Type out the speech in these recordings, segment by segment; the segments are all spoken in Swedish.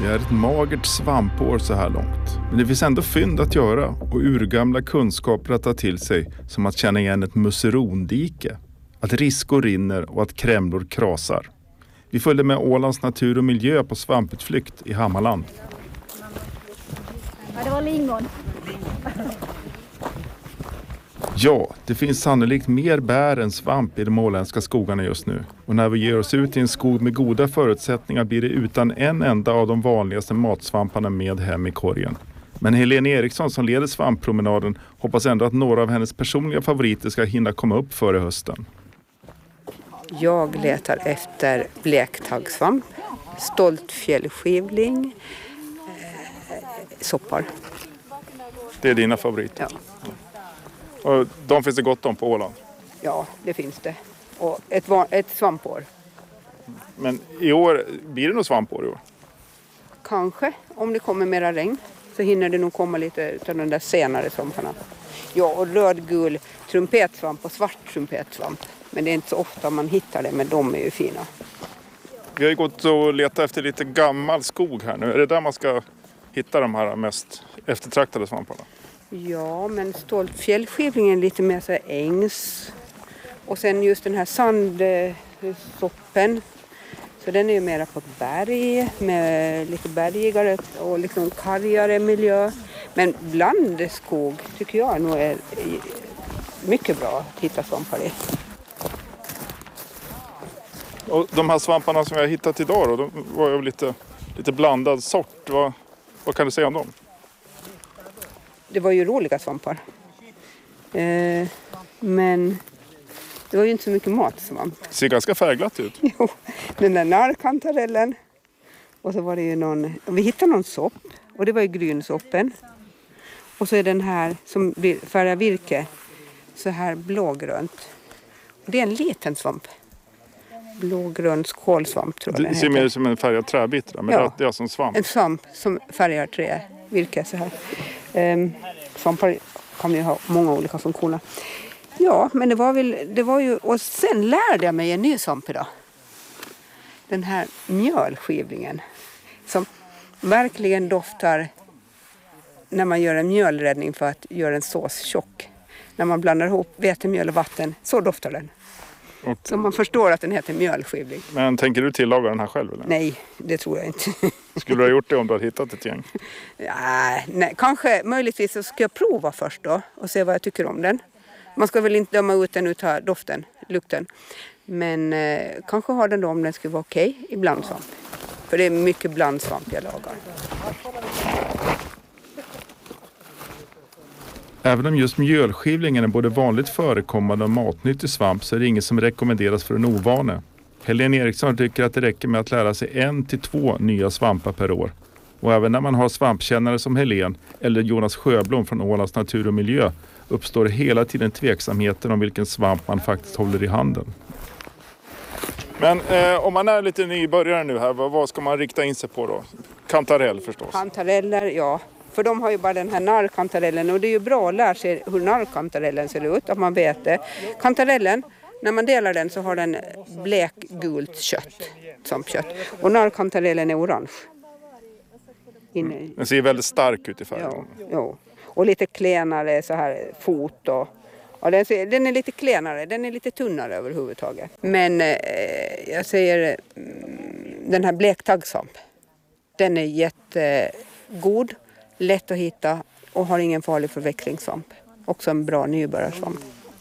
Vi är ett magert svampår så här långt. Men det finns ändå fynd att göra och urgamla kunskaper att ta till sig, som att känna igen ett musserondike, att riskor rinner och att krämlor krasar. Vi följde med Ålands natur och miljö på svamputflykt i Hammarland. Ja, det var lingon. Ja, det finns sannolikt mer bär än svamp i de åländska skogarna just nu. Och när vi ger oss ut i en skog med goda förutsättningar blir det utan en enda av de vanligaste matsvamparna med hem i korgen. Men Helene Eriksson som leder svamppromenaden hoppas ändå att några av hennes personliga favoriter ska hinna komma upp före hösten. Jag letar efter blektaggsvamp, stoltfjällskivling, soppar. Det är dina favoriter? Ja. Och de finns det gott om på Åland? Ja, det finns det. Och ett svampår. Men i år, blir det något svampår i år? Kanske, om det kommer mera regn så hinner det nog komma lite av de där senare svamparna. Ja, och rödgul trumpetsvamp och svart trumpetsvamp. Men det är inte så ofta man hittar det, men de är ju fina. Vi har ju gått och letat efter lite gammal skog här nu. Är det där man ska hitta de här mest eftertraktade svamparna? Ja, men stoltfjällskivlingen är lite mer så här ängs. Och sen just den här sandsoppen. Så den är ju mera på ett berg med lite bergigare och liksom kargare miljö. Men blandskog tycker jag nog är mycket bra att hitta svampar i. Och de här svamparna som jag har hittat idag då, de var ju lite blandad sort. Vad kan du säga om dem? Det var ju roliga svampar. Men det var ju inte så mycket matsvamp. Det ser ganska färgglatt ut. Jo, den där narrkantarellen. Och så var det ju vi hittade någon sopp. Och det var ju grynsoppen. Och så är den här som färgar virke. Så här blågrönt. Och det är en liten svamp. Blågrön skålsvamp tror jag den heter. Det ser mer som en färgad träbit. Men ja, det är alltså en svamp. En svamp som färgar virke så här. Svampar kan ju ha många olika funktioner. Ja, men det var ju... Och sen lärde jag mig en ny svamp idag. Den här mjölskivlingen. Som verkligen doftar när man gör en mjölräddning för att göra en sås tjock. När man blandar ihop vetemjöl och vatten, så doftar den. Så man förstår att den heter mjölskivling. Men tänker du tillaga den här själv eller? Nej, det tror jag inte. Skulle du ha gjort det om du hade hittat ett gäng? Nej, kanske möjligtvis så ska jag prova först då och se vad jag tycker om den. Man ska väl inte döma ut den utav doften, lukten. Men kanske har den då om den skulle vara okej i blandsvamp. För det är mycket blandsvamp jag lagar. Även om just mjölskivlingen är både vanligt förekommande och matnyttig svamp så är det inget som rekommenderas för en ovane. Helene Eriksson tycker att det räcker med att lära sig 1 till 2 nya svampar per år. Och även när man har svampkännare som Helene eller Jonas Sjöblom från Ålands natur och miljö uppstår hela tiden tveksamheten om vilken svamp man faktiskt håller i handen. Men om man är lite nybörjare nu här, vad ska man rikta in sig på då? Kantarell förstås. Kantareller, ja. För de har ju bara den här narrkantarellen och det är ju bra att lära sig hur narrkantarellen ser ut, att man vet det. Kantarellen, när man delar den så har den blekgult kött, svampkött. Och narrkantarellen är orange. Den ser väldigt stark ut i färgen. Ja. Och lite klenare så här fot och den är lite klenare, den är lite tunnare överhuvudtaget. Men jag säger den här blektaggsvamp, den är jättegod. Lätt att hitta och har ingen farlig förväxlingssvamp. Också en bra nybörjarsvamp.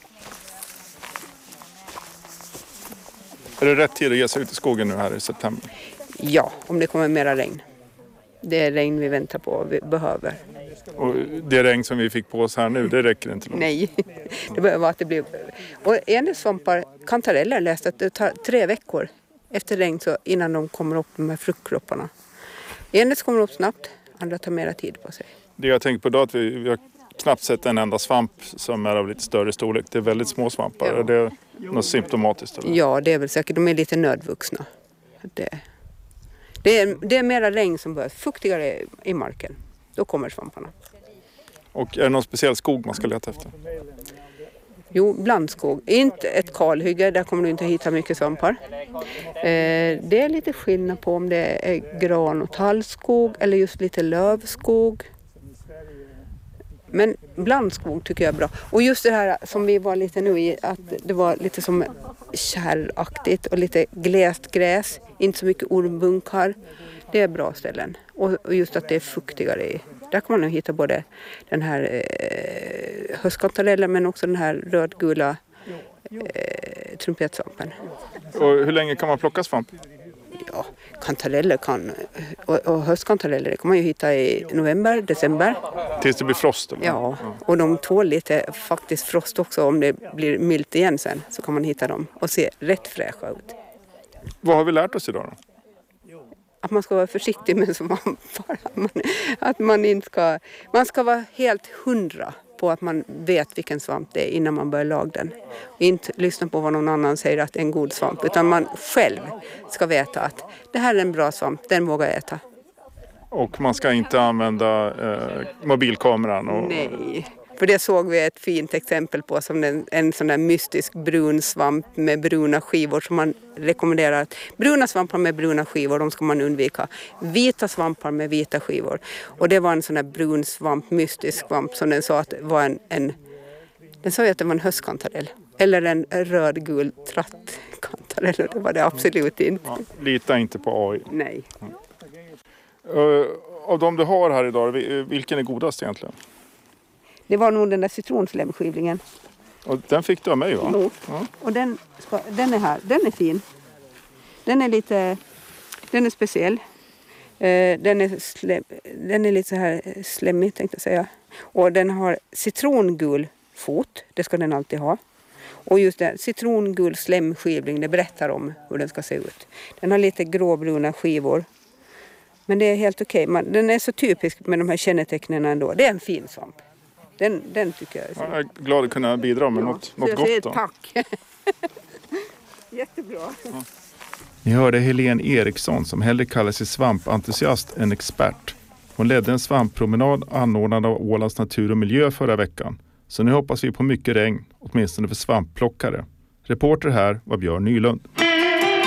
Är det rätt tid att ge sig ut i skogen nu här i september? Ja, om det kommer mera regn. Det är regn vi väntar på och vi behöver. Och det regn som vi fick på oss här nu, det räcker inte långt? Nej, det behöver att det blir... Och en svampar, kantareller, läste att det tar 3 veckor efter regn så innan de kommer upp med fruktkropparna. En kommer upp snabbt. Andra tar mera tid på sig. Det jag tänker på då är att vi har knappt sett en enda svamp som är av lite större storlek. Det är väldigt små svampar. Ja. Är det något symptomatiskt? Eller? Ja, det är väl säkert. De är lite nödvuxna. Det är mera regn som behövs. Fuktigare i marken. Då kommer svamparna. Och är det någon speciell skog man ska leta efter? Jo, blandskog. Inte ett kalhygge, där kommer du inte hitta mycket svampar. Det är lite skillnad på om det är gran- och tallskog eller just lite lövskog. Men blandskog tycker jag är bra. Och just det här som vi var lite nu i, att det var lite som kärraktigt och lite glest gräs. Inte så mycket ormbunkar. Det är bra ställen. Och just att det är fuktigare i. Där kan man nog hitta både den här höstkantarellen men också den här rödgula trumpetsvampen. Och hur länge kan man plocka svamp? Ja, kantareller och höstkantareller kan man ju hitta i november, december. Tills det blir frost? Eller? Ja, och de tål lite faktiskt frost också. Om det blir milt igen sen så kan man hitta dem och se rätt fräscha ut. Vad har vi lärt oss idag då? Att man ska vara försiktig med svampar. Att man ska vara helt 100 på att man vet vilken svamp det är innan man börjar laga den. Inte lyssna på vad någon annan säger att det är en god svamp. Utan man själv ska veta att det här är en bra svamp, den vågar jag äta. Och man ska inte använda mobilkameran? Nej, för det såg vi ett fint exempel på som en sån där mystisk brun svamp med bruna skivor som man rekommenderar. Bruna svampar med bruna skivor, de ska man undvika. Vita svampar med vita skivor. Och det var en sån där brun svamp, mystisk svamp som den sa att var den sa ju att det var en höstkantarell. Eller en rödgul trattkantarell, och det var det absolut inte. Ja, lita inte på AI. Nej. Av de du har här idag, vilken är godast egentligen? Det var nog den där citronslämskivlingen. Och den fick du av mig, va? Jo. Ja. Och den är här. Den är fin. Den är speciell. Den är lite så här slemmig tänkte jag säga. Och den har citrongul fot. Det ska den alltid ha. Och just det, citrongul slemskivling, det berättar om hur den ska se ut. Den har lite gråbruna skivor. Men det är helt okej. Den är så typisk med de här kännetecknen ändå. Det är en fin svamp. Den tycker jag är så. Jag är glad att kunna bidra med något gott då. Tack. Jättebra. Ja. Ni hörde Helene Eriksson som hellre kallar sig svampentusiast än expert. Hon ledde en svamppromenad anordnad av Ålands natur och miljö förra veckan. Så nu hoppas vi på mycket regn, åtminstone för svampplockare. Reporter här var Björn Nylund.